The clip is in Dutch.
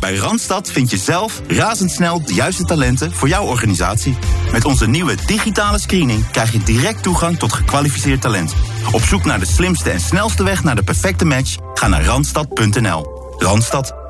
Bij Randstad vind je zelf razendsnel de juiste talenten voor jouw organisatie. Met onze nieuwe digitale screening krijg je direct toegang tot gekwalificeerd talent. Op zoek naar de slimste en snelste weg naar de perfecte match? Ga naar Randstad.nl. Randstad,